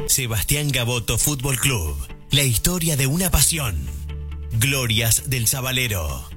Sebastián Gaboto Fútbol Club. La historia de una pasión. Glorias del Sabalero.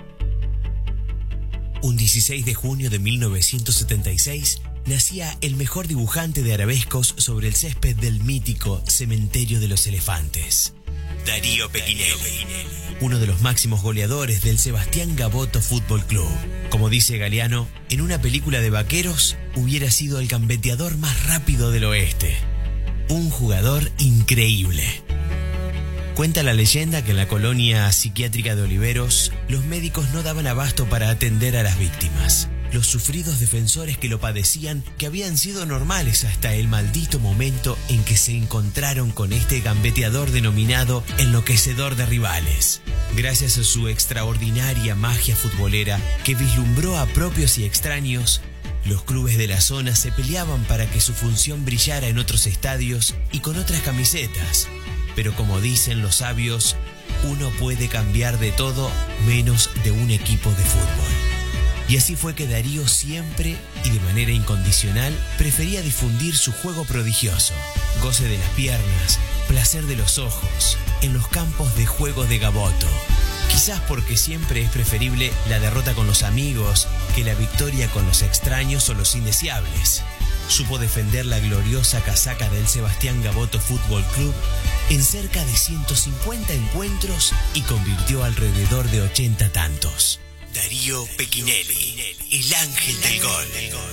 Un 16 de junio de 1976 nacía el mejor dibujante de arabescos sobre el césped del mítico Cementerio de los Elefantes, Darío Pequinelli, uno de los máximos goleadores del Sebastián Gaboto Fútbol Club. Como dice Galeano, en una película de vaqueros hubiera sido el gambeteador más rápido del oeste. Un jugador increíble. Cuenta la leyenda que en la colonia psiquiátrica de Oliveros, los médicos no daban abasto para atender a las víctimas. Los sufridos defensores que lo padecían, que habían sido normales hasta el maldito momento en que se encontraron con este gambeteador denominado enloquecedor de rivales. Gracias a su extraordinaria magia futbolera que vislumbró a propios y extraños, los clubes de la zona se peleaban para que su función brillara en otros estadios y con otras camisetas. Pero como dicen los sabios, uno puede cambiar de todo menos de un equipo de fútbol. Y así fue que Darío siempre y de manera incondicional prefería difundir su juego prodigioso, goce de las piernas, placer de los ojos, en los campos de juego de Gaboto. Quizás porque siempre es preferible la derrota con los amigos que la victoria con los extraños o los indeseables. Supo defender la gloriosa casaca del Sebastián Gaboto Fútbol Club en cerca de 150 encuentros y convirtió alrededor de 80 tantos. Darío Pequinelli, el ángel del gol.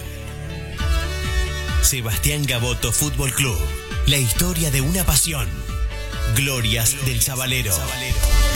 Sebastián Gaboto Fútbol Club, la historia de una pasión. Glorias del Sabalero.